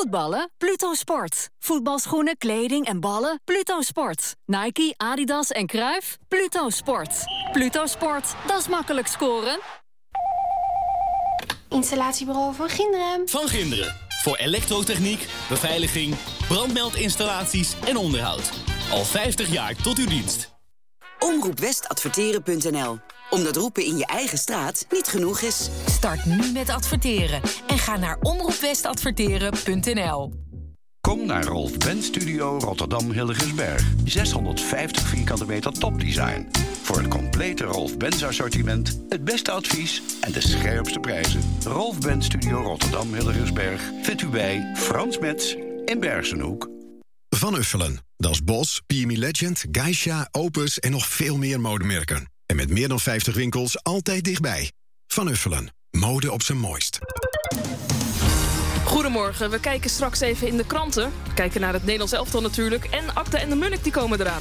Voetballen? Pluto Sport. Voetbalschoenen, kleding en ballen? Pluto Sport. Nike, Adidas en Cruijff? Pluto Sport. Pluto Sport, dat is makkelijk scoren. Installatiebureau Van Ginderen. Van Ginderen. Voor elektrotechniek, beveiliging, brandmeldinstallaties en onderhoud. Al 50 jaar tot uw dienst. Omroepwestadverteren.nl. Omdat roepen in je eigen straat niet genoeg is. Start nu met adverteren en ga naar omroepwestadverteren.nl. Kom naar Rolf Benz Studio Rotterdam Hillegersberg. 650 vierkante meter topdesign. Voor het complete Rolf Benz assortiment, het beste advies en de scherpste prijzen. Rolf Benz Studio Rotterdam Hillegersberg vindt u bij Frans Metz in Bergsenhoek. Van Uffelen, Das Boss, PME Legend, Geisha, Opus en nog veel meer modemerken. En met meer dan 50 winkels altijd dichtbij. Van Uffelen, mode op zijn mooist. Goedemorgen, we kijken straks even in de kranten. We kijken naar het Nederlands elftal natuurlijk. En Akte en de Munnik die komen eraan.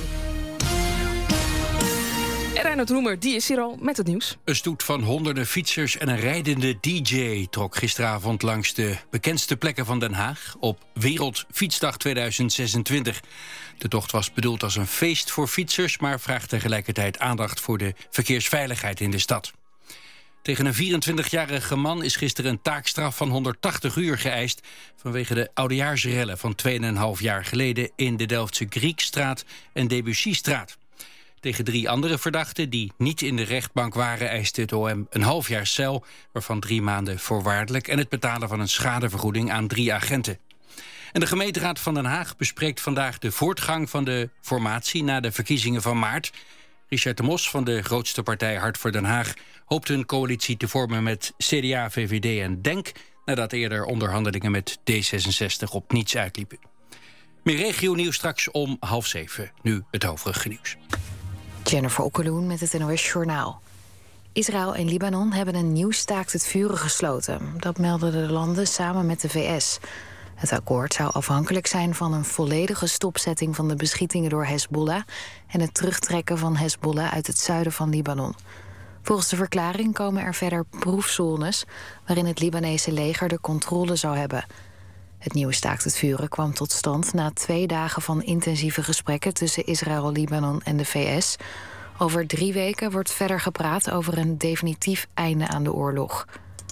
En Reinhard Roemer, die is hier al met het nieuws. Een stoet van honderden fietsers en een rijdende DJ trok gisteravond langs de bekendste plekken van Den Haag op Wereldfietsdag 2026. De tocht was bedoeld als een feest voor fietsers, maar vraagt tegelijkertijd aandacht voor de verkeersveiligheid in de stad. Tegen een 24-jarige man is gisteren een taakstraf van 180 uur geëist vanwege de oudejaarsrellen van 2,5 jaar geleden in de Delftse Griekstraat en Debussystraat. Tegen 3 andere verdachten die niet in de rechtbank waren eiste het OM een half jaar cel, waarvan 3 maanden voorwaardelijk en het betalen van een schadevergoeding aan 3 agenten. En de gemeenteraad van Den Haag bespreekt vandaag de voortgang van de formatie na de verkiezingen van maart. Richard de Mos van de grootste partij Hart voor Den Haag hoopt een coalitie te vormen met CDA, VVD en DENK, nadat eerder onderhandelingen met D66 op niets uitliepen. Meer regionieuws straks om 6:30. Nu het overige nieuws. Jennifer Okkeloen met het NOS Journaal. Israël en Libanon hebben een nieuw staakt het vuren gesloten. Dat melden de landen samen met de VS. Het akkoord zou afhankelijk zijn van een volledige stopzetting van de beschietingen door Hezbollah en het terugtrekken van Hezbollah uit het zuiden van Libanon. Volgens de verklaring komen er verder proefzones waarin het Libanese leger de controle zou hebben. Het nieuwe staakt het vuren kwam tot stand na 2 dagen van intensieve gesprekken tussen Israël, Libanon en de VS. Over 3 weken wordt verder gepraat over een definitief einde aan de oorlog.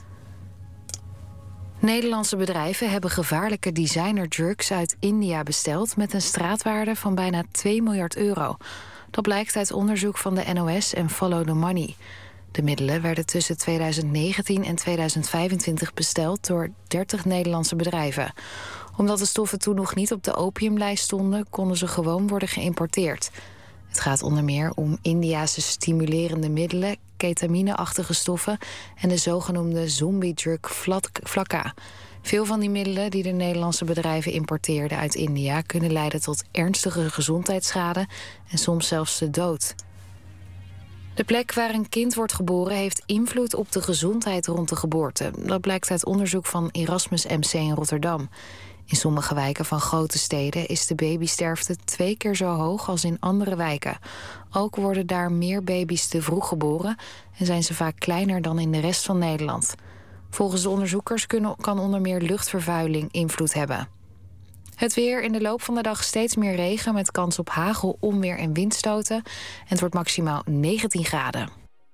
Nederlandse bedrijven hebben gevaarlijke designerdrugs uit India besteld met een straatwaarde van bijna 2 miljard euro. Dat blijkt uit onderzoek van de NOS en Follow the Money. De middelen werden tussen 2019 en 2025 besteld door 30 Nederlandse bedrijven. Omdat de stoffen toen nog niet op de opiumlijst stonden, konden ze gewoon worden geïmporteerd. Het gaat onder meer om Indiase stimulerende middelen, ketamine-achtige stoffen en de zogenoemde zombie-drug Flakka. Veel van die middelen die de Nederlandse bedrijven importeerden uit India kunnen leiden tot ernstige gezondheidsschade en soms zelfs de dood. De plek waar een kind wordt geboren heeft invloed op de gezondheid rond de geboorte. Dat blijkt uit onderzoek van Erasmus MC in Rotterdam. In sommige wijken van grote steden is de babysterfte 2 keer zo hoog als in andere wijken. Ook worden daar meer baby's te vroeg geboren en zijn ze vaak kleiner dan in de rest van Nederland. Volgens de onderzoekers kan onder meer luchtvervuiling invloed hebben. Het weer: in de loop van de dag steeds meer regen met kans op hagel, onweer en windstoten. En het wordt maximaal 19 graden.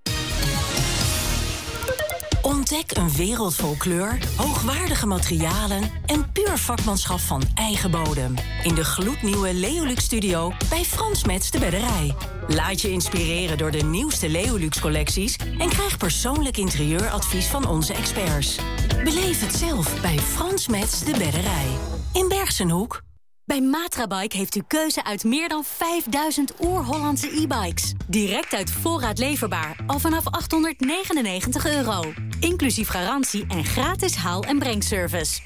Ontdek een wereld vol kleur, hoogwaardige materialen en puur vakmanschap van eigen bodem. In de gloednieuwe Leolux Studio bij Frans Metz de Bedderij. Laat je inspireren door de nieuwste Leolux collecties en krijg persoonlijk interieuradvies van onze experts. Beleef het zelf bij Frans Metz de Bedderij. In Bergsenhoek. Bij Matrabike heeft u keuze uit meer dan 5000 oer-Hollandse e-bikes. Direct uit voorraad leverbaar, al vanaf €899. Inclusief garantie en gratis haal- en brengservice.